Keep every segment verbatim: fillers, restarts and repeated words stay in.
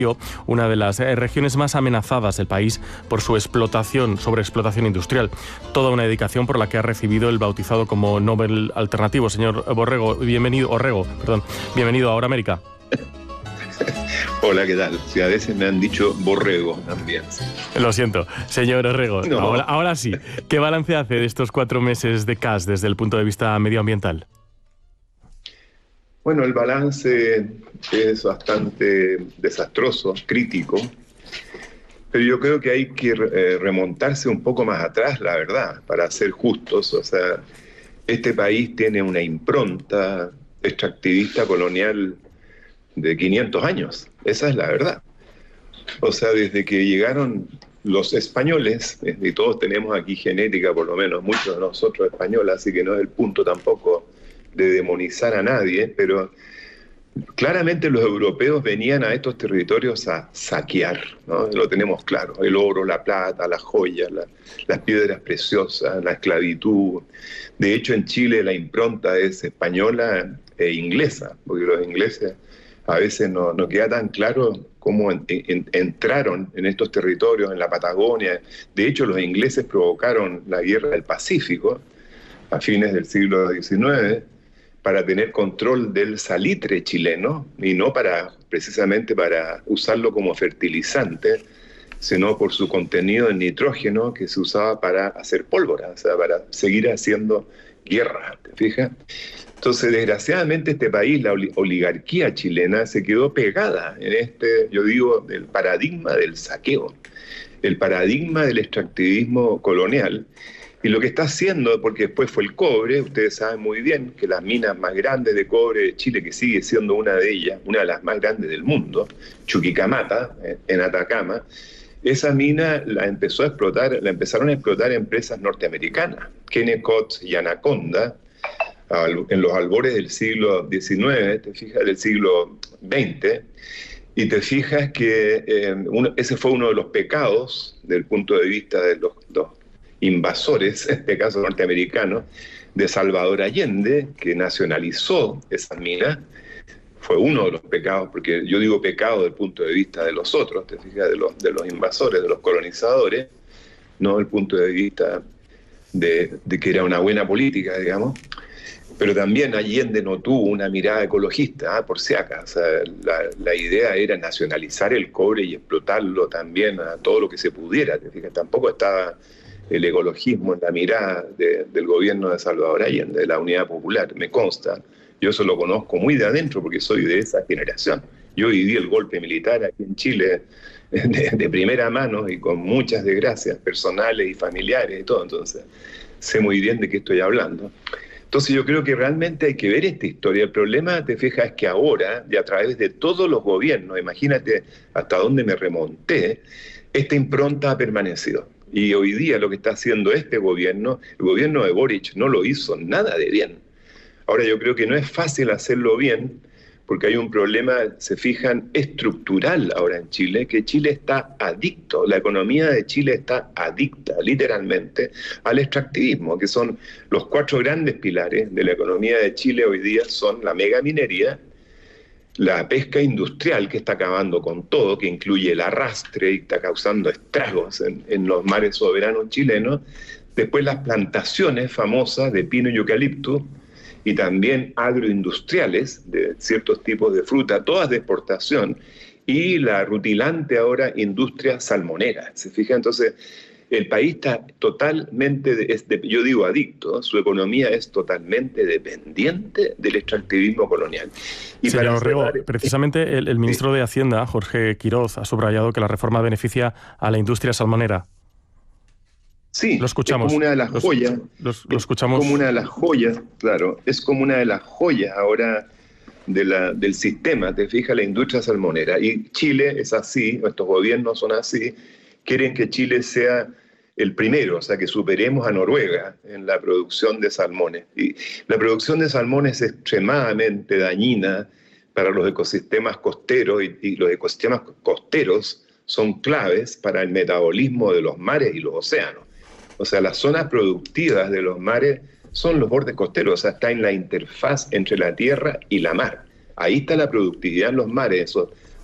una de las eh, regiones más amenazadas del país por su explotación, sobreexplotación industrial. Toda una dedicación por la que ha recibido el bautizado como Nobel alternativo. Señor Borrego, bienvenido, Orrego, perdón, bienvenido a Ahora América. Hola, ¿qué tal? Sí, a veces me han dicho Borrego también. Lo siento, señor Orrego. No. Ahora, ahora sí, ¿qué balance hace de estos cuatro meses de C A S desde el punto de vista medioambiental? Bueno, el balance es bastante desastroso, crítico, pero yo creo que hay que eh, remontarse un poco más atrás, la verdad, para ser justos. O sea, este país tiene una impronta extractivista colonial de quinientos años, esa es la verdad. O sea, desde que llegaron los españoles, y todos tenemos aquí genética, por lo menos muchos de nosotros españoles, así que no es el punto tampoco de demonizar a nadie, pero claramente los europeos venían a estos territorios a saquear, ¿no? Lo tenemos claro, el oro, la plata, las joyas, la, las piedras preciosas, la esclavitud. De hecho, en Chile la impronta es española e inglesa, porque los ingleses a veces no, no queda tan claro cómo en, en, entraron en estos territorios, en la Patagonia. De hecho, los ingleses provocaron la guerra del Pacífico a fines del siglo diecinueve, para tener control del salitre chileno, y no para precisamente para usarlo como fertilizante, sino por su contenido en nitrógeno que se usaba para hacer pólvora, o sea, para seguir haciendo guerra, ¿te fijas? Entonces, desgraciadamente, este país, la oligarquía chilena, se quedó pegada en este, yo digo, el paradigma del saqueo, el paradigma del extractivismo colonial. Y lo que está haciendo, porque después fue el cobre, ustedes saben muy bien que las minas más grandes de cobre de Chile, que sigue siendo una de ellas, una de las más grandes del mundo, Chuquicamata, en Atacama, esa mina la empezó a explotar, la empezaron a explotar empresas norteamericanas, Kennecott y Anaconda, en los albores del siglo diecinueve, te fijas, del siglo veinte, y te fijas que eh, uno, ese fue uno de los pecados, del punto de vista de los, los invasores, en este caso norteamericanos, de Salvador Allende, que nacionalizó esas minas. Fue uno de los pecados, porque yo digo pecado desde el punto de vista de los otros, te fijas, de los, de los invasores, de los colonizadores, no desde el punto de vista de, de que era una buena política, digamos. Pero también Allende no tuvo una mirada ecologista, ¿eh? por si acaso. O sea, la, la idea era nacionalizar el cobre y explotarlo también a todo lo que se pudiera, te fijas. Tampoco estaba el ecologismo en la mirada de, del gobierno de Salvador Allende, de la Unidad Popular, me consta. Yo eso lo conozco muy de adentro porque soy de esa generación. Yo viví el golpe militar aquí en Chile de, de primera mano y con muchas desgracias personales y familiares y todo, entonces sé muy bien de qué estoy hablando. Entonces yo creo que realmente hay que ver esta historia. El problema, te fijas, es que ahora, y a través de todos los gobiernos, imagínate hasta dónde me remonté, esta impronta ha permanecido. Y hoy día lo que está haciendo este gobierno, el gobierno de Boric no lo hizo nada de bien. Ahora yo creo que no es fácil hacerlo bien, porque hay un problema, se fijan, estructural ahora en Chile, que Chile está adicto, la economía de Chile está adicta, literalmente, al extractivismo, que son los cuatro grandes pilares de la economía de Chile hoy día, son la megaminería, la pesca industrial, que está acabando con todo, que incluye el arrastre y está causando estragos en, en los mares soberanos chilenos. Después las plantaciones famosas de pino y eucalipto, y también agroindustriales de ciertos tipos de fruta, todas de exportación, y la rutilante ahora industria salmonera. ¿Se fija? Entonces, el país está totalmente, de, es de, yo digo adicto, su economía es totalmente dependiente del extractivismo colonial. Y Señor para Orrego, cerrar, precisamente el, el ministro sí. de Hacienda, Jorge Quiroz, ha subrayado que la reforma beneficia a la industria salmonera. Sí, lo escuchamos. Es como una de las los, joyas. Los, lo escuchamos. Es como una de las joyas, claro, es como una de las joyas ahora de la, del sistema, te fijas, la industria salmonera. Y Chile es así, nuestros gobiernos son así, quieren que Chile sea el primero, o sea, que superemos a Noruega en la producción de salmones. Y la producción de salmones es extremadamente dañina para los ecosistemas costeros, y, y los ecosistemas costeros son claves para el metabolismo de los mares y los océanos. O sea, las zonas productivas de los mares son los bordes costeros, o sea, está en la interfaz entre la tierra y la mar. Ahí está la productividad en los mares, esos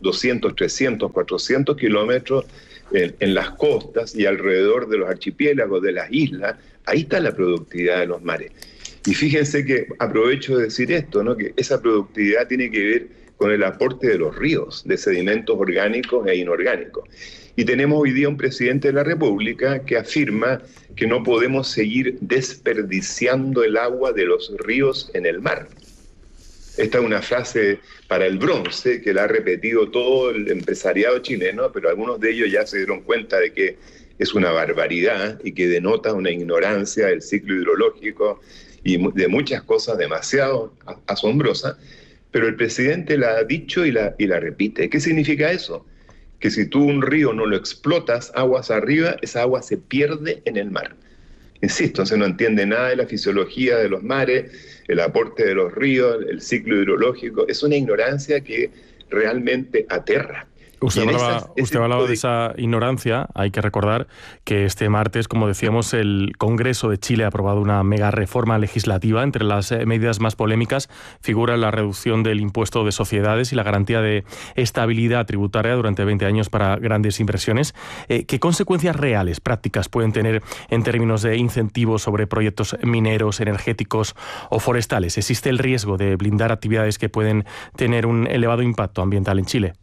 doscientos, trescientos, cuatrocientos kilómetros en, en las costas y alrededor de los archipiélagos, de las islas. Ahí está la productividad de los mares. Y fíjense que aprovecho de decir esto, ¿no? Que esa productividad tiene que ver con el aporte de los ríos, de sedimentos orgánicos e inorgánicos. Y tenemos hoy día un presidente de la República que afirma que no podemos seguir desperdiciando el agua de los ríos en el mar. Esta es una frase para el bronce que la ha repetido todo el empresariado chileno, pero algunos de ellos ya se dieron cuenta de que es una barbaridad y que denota una ignorancia del ciclo hidrológico y de muchas cosas demasiado asombrosas. Pero el presidente la ha dicho y la, y la repite. ¿Qué significa eso? Que si tú un río no lo explotas aguas arriba, esa agua se pierde en el mar. Insisto, se no entiende nada de la fisiología de los mares, el aporte de los ríos, el ciclo hidrológico. Es una ignorancia que realmente aterra. Usted hablaba, esa, usted hablaba de... de esa ignorancia. Hay que recordar que este martes, como decíamos, el Congreso de Chile ha aprobado una mega reforma legislativa. Entre las medidas más polémicas figura la reducción del impuesto de sociedades y la garantía de estabilidad tributaria durante veinte años para grandes inversiones. Eh, ¿Qué consecuencias reales, prácticas, pueden tener en términos de incentivos sobre proyectos mineros, energéticos o forestales? ¿Existe el riesgo de blindar actividades que pueden tener un elevado impacto ambiental en Chile?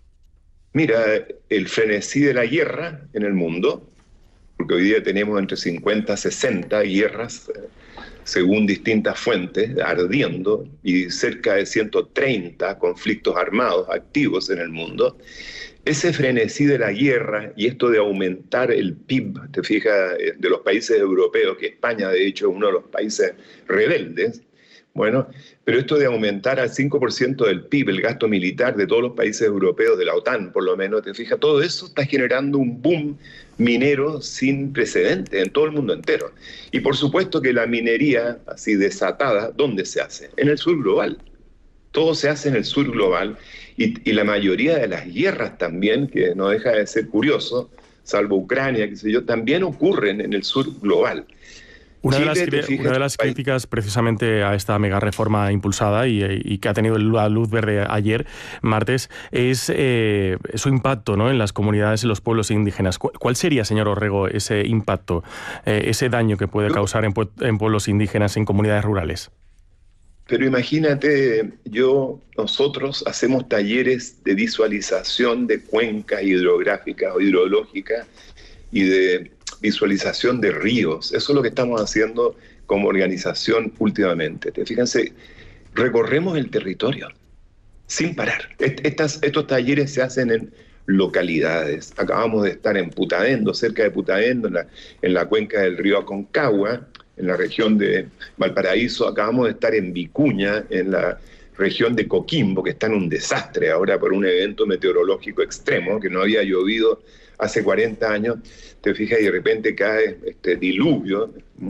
Mira, el frenesí de la guerra en el mundo, porque hoy día tenemos entre cincuenta y sesenta guerras, según distintas fuentes, ardiendo, y cerca de ciento treinta conflictos armados activos en el mundo. Ese frenesí de la guerra y esto de aumentar el P I B, te fijas, de los países europeos, que España de hecho es uno de los países rebeldes, bueno, pero esto de aumentar al cinco por ciento del P I B, el gasto militar de todos los países europeos, de la OTAN por lo menos, te fijas, todo eso está generando un boom minero sin precedentes en todo el mundo entero. Y por supuesto que la minería así desatada, ¿dónde se hace? En el sur global. Todo se hace en el sur global y, y la mayoría de las guerras también, que no deja de ser curioso, salvo Ucrania, qué sé yo, también ocurren en el sur global. Una de, las, una de las críticas precisamente a esta mega reforma impulsada y, y que ha tenido la luz verde ayer, martes, es eh, su impacto, ¿no?, en las comunidades y los pueblos indígenas. ¿Cuál sería, señor Orrego, ese impacto, eh, ese daño que puede causar en, en pueblos indígenas, en comunidades rurales? Pero imagínate, yo, nosotros hacemos talleres de visualización de cuencas hidrográficas o hidrológicas y de visualización de ríos. Eso es lo que estamos haciendo como organización últimamente. Fíjense, recorremos el territorio sin parar. Estas, estos talleres se hacen en localidades. Acabamos de estar en Putaendo, cerca de Putaendo, en la, en la cuenca del río Aconcagua, en la región de Valparaíso. Acabamos de estar en Vicuña, en la región de Coquimbo, que está en un desastre ahora por un evento meteorológico extremo, que no había llovido hace cuarenta años. Te fijas, y de repente cae este diluvio,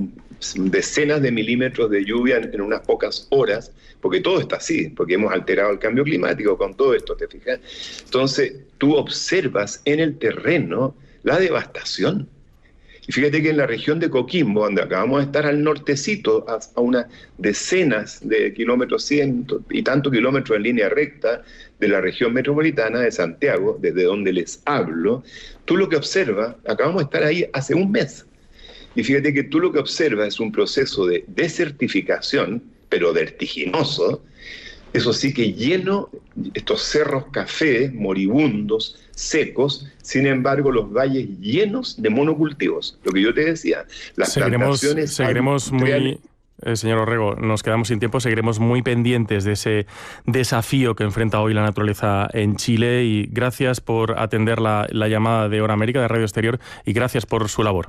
decenas de milímetros de lluvia en, en unas pocas horas, porque todo está así, porque hemos alterado el cambio climático con todo esto, ¿te fijas? Entonces, tú observas en el terreno la devastación. Y fíjate que en la región de Coquimbo, donde acabamos de estar al nortecito, a, a unas decenas de kilómetros, cientos y tantos kilómetros en línea recta de la región metropolitana de Santiago, desde donde les hablo, tú lo que observas, acabamos de estar ahí hace un mes, y fíjate que tú lo que observas es un proceso de desertificación, pero vertiginoso, eso sí que lleno estos cerros café, moribundos, secos, sin embargo los valles llenos de monocultivos. Lo que yo te decía, las seguiremos, plantaciones... Seguiremos muy... Eh, señor Orrego, nos quedamos sin tiempo, seguiremos muy pendientes de ese desafío que enfrenta hoy la naturaleza en Chile, y gracias por atender la, la llamada de Hora América, de Radio Exterior, y gracias por su labor.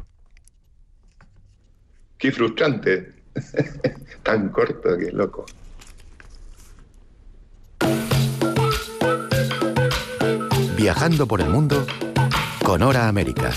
Qué frustrante, tan corto, qué loco. Viajando por el mundo con Hora América,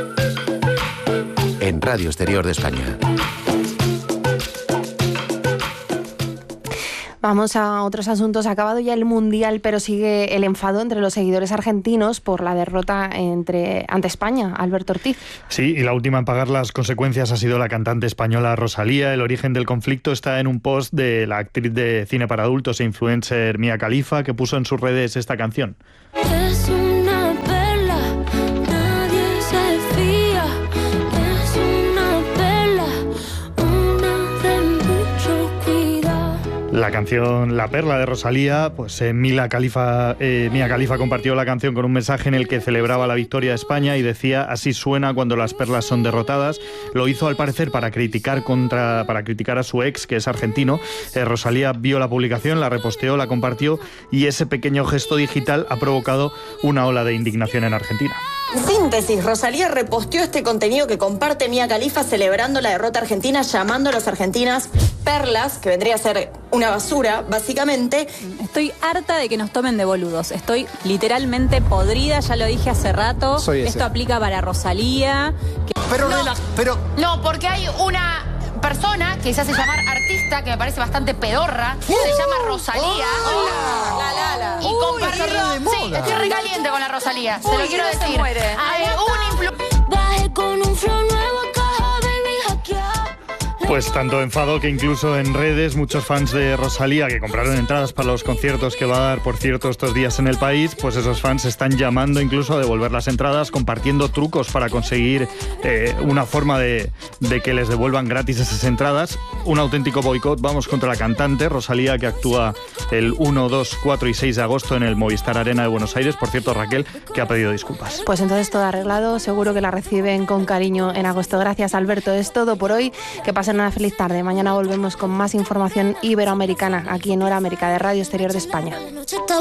en Radio Exterior de España. Vamos a otros asuntos. Ha acabado ya el Mundial, pero sigue el enfado entre los seguidores argentinos por la derrota entre, ante España. Alberto Ortiz. Sí, y la última en pagar las consecuencias ha sido la cantante española Rosalía. El origen del conflicto está en un post de la actriz de cine para adultos e influencer Mia Khalifa, que puso en sus redes esta canción. Es una perla, nadie se fía. Es una perla, una de mucho cuidado. La canción La Perla de Rosalía, pues eh, Mia Khalifa, eh, Mia Khalifa compartió la canción con un mensaje en el que celebraba la victoria de España y decía: así suena cuando las perlas son derrotadas. Lo hizo al parecer para criticar contra, para criticar a su ex, que es argentino. Eh, Rosalía vio la publicación, la reposteó, la compartió y ese pequeño gesto digital ha provocado una ola de indignación en Argentina. En síntesis, Rosalía reposteó este contenido que comparte Mia Khalifa celebrando la derrota argentina, llamando a las argentinas perlas, que vendría a ser una basura, básicamente. Estoy harta de que nos tomen de boludos. Estoy literalmente podrida, ya lo dije hace rato. Esto aplica para Rosalía. Que... Pero, no, Rela, pero... No, porque hay una persona que se hace llamar artista, que me parece bastante pedorra, uh, se llama Rosalía. Oh, la, la, la, la. Y Uy, compartió... Sí, estoy recaliente con la Rosalía, se lo quiero decir. Hay un influ... Bajé con un flow nuevo, caja, baby, hackeado. Pues tanto enfado que incluso en redes muchos fans de Rosalía, que compraron entradas para los conciertos que va a dar, por cierto, estos días en el país, pues esos fans están llamando incluso a devolver las entradas, compartiendo trucos para conseguir eh, una forma de, de que les devuelvan gratis esas entradas. Un auténtico boicot, vamos, contra la cantante Rosalía, que actúa el uno, dos, cuatro y seis de agosto en el Movistar Arena de Buenos Aires. Por cierto, Raquel, que ha pedido disculpas. Pues entonces todo arreglado, seguro que la reciben con cariño en agosto. Gracias, Alberto. Es todo por hoy. Que pasen una feliz tarde. Mañana volvemos con más información iberoamericana aquí en Hora América de Radio Exterior de España.